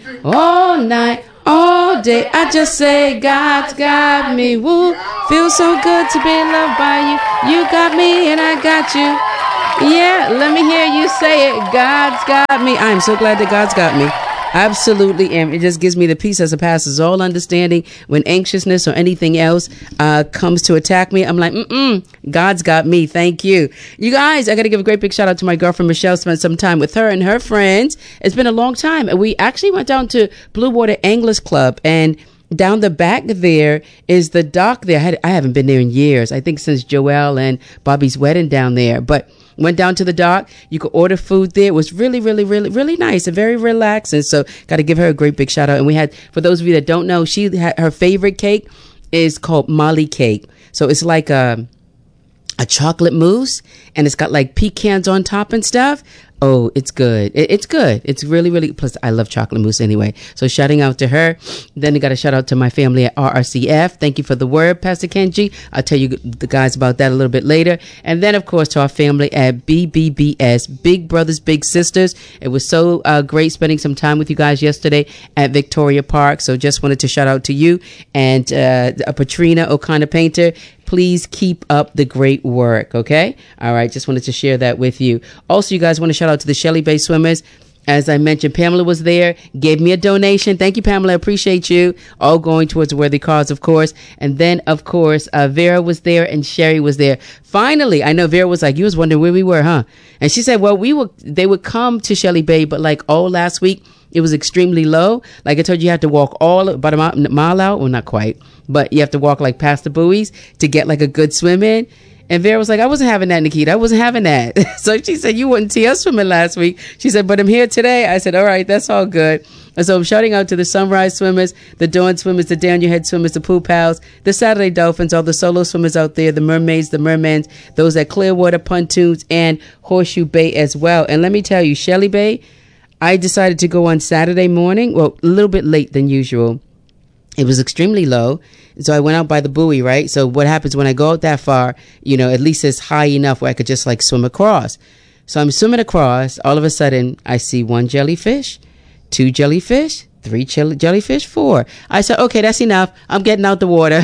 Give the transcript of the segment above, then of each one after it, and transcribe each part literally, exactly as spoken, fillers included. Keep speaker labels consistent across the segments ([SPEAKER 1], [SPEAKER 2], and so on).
[SPEAKER 1] all night, all day. I just say God's got me. Woo, feels so good to be loved by you. You got me and I got you. Yeah, let me hear you say it. God's got me. I'm so glad that God's got me. Absolutely am. It just gives me the peace that surpasses all understanding. When anxiousness or anything else uh, comes to attack me, I'm like, mm-mm, God's got me. Thank you. You guys, I got to give a great big shout out to my girlfriend, Michelle. Spent some time with her and her friends. It's been a long time. And we actually went down to Blue Water Anglers Club, and down the back there is the dock there. I, had, I haven't been there in years. I think since Joelle and Bobby's wedding down there. But went down to the dock. You could order food there. It was really, really, really, really nice and very relaxing. So got to give her a great big shout out. And we had, for those of you that don't know, she had her favorite cake is called Molly cake. So it's like a, a chocolate mousse, and it's got like pecans on top and stuff. Oh, it's good. It, it's good. It's really, really, plus I love chocolate mousse anyway. So shouting out to her. Then I got a shout out to my family at R R C F. Thank you for the word, Pastor Kenji. I'll tell you the guys about that a little bit later. And then, of course, to our family at B B B S, Big Brothers, Big Sisters. It was so uh, great spending some time with you guys yesterday at Victoria Park. So just wanted to shout out to you and uh, Patrina O'Connor Painter. Please keep up the great work, okay? All right, just wanted to share that with you. Also, you guys want to shout out to the Shelley Bay Swimmers. As I mentioned, Pamela was there, gave me a donation. Thank you, Pamela. I appreciate you. All going towards a worthy cause, of course. And then, of course, uh, Vera was there and Sherry was there. Finally, I know Vera was like, you was wondering where we were, huh? And she said, well, we would, they would come to Shelley Bay, but like all last week, it was extremely low. Like I told you, you have to walk all about a mile, mile out. Well, not quite, but you have to walk like past the buoys to get like a good swim in. And Vera was like, I wasn't having that, Nikita. I wasn't having that. So she said, you wouldn't see us swimming last week. She said, but I'm here today. I said, all right, that's all good. And so I'm shouting out to the Sunrise Swimmers, the Dawn Swimmers, the Daniel Head Swimmers, the Pool Pals, the Saturday Dolphins, all the solo swimmers out there, the Mermaids, the Mermans, those at Clearwater, Pontoons, and Horseshoe Bay as well. And let me tell you, Shelley Bay, I decided to go on Saturday morning, well, a little bit late than usual. It was extremely low. So I went out by the buoy, right? So what happens when I go out that far, you know, at least it's high enough where I could just like swim across. So I'm swimming across. All of a sudden, I see one jellyfish, two jellyfish, three jelly- jellyfish, four. I said, okay, that's enough. I'm getting out the water.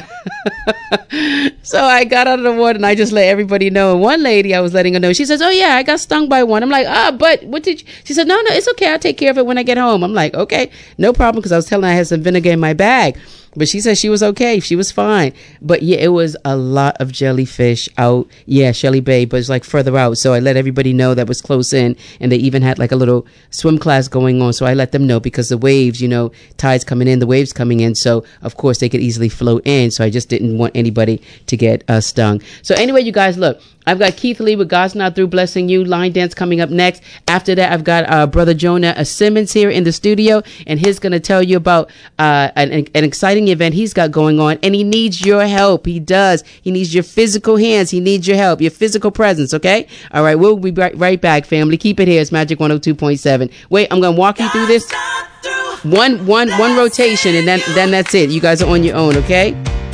[SPEAKER 1] So I got out of the water and I just let everybody know. And one lady, I was letting her know. She says, oh, yeah, I got stung by one. I'm like, ah, but what did you? She said, no, no, it's okay. I'll take care of it when I get home. I'm like, okay, no problem. Because I was telling her I had some vinegar in my bag. But she said she was okay. She was fine. But yeah, it was a lot of jellyfish out. Yeah, Shelley Bay, but it's like further out. So I let everybody know that was close in. And they even had like a little swim class going on. So I let them know because the waves, you know, tides coming in, the waves coming in. So of course they could easily float in. So I just didn't want anybody to get uh, stung. So anyway, you guys, look. I've got Keith Lee with God's Not Through Blessing You. Line dance coming up next. After that, I've got uh, Brother Jonah uh, Simmons here in the studio, and he's going to tell you about uh, an, an exciting event he's got going on, and he needs your help. He does. He needs your physical hands. He needs your help, your physical presence, okay? All right, we'll be right, right back, family. Keep it here. It's Magic one oh two point seven. Wait, I'm going to walk you through this. One, one, one rotation, and then, then that's it. You guys are on your own, okay?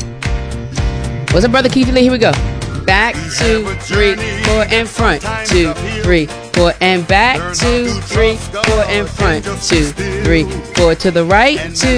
[SPEAKER 1] What's up, Brother Keith Lee? Here we go. Back, two, three, four, and front. Two, three, four, and back. Two, three, four, and front. Two, three, four to the right. Two.